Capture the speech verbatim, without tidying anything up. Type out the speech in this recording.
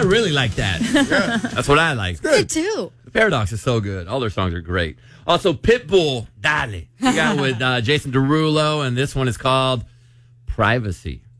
I really like that. Yeah. That's what I like. Me too. The Paradox is so good. All their songs are great. Also, Pitbull, Dale. We got with uh, Jason Derulo, and this one is called Privacy.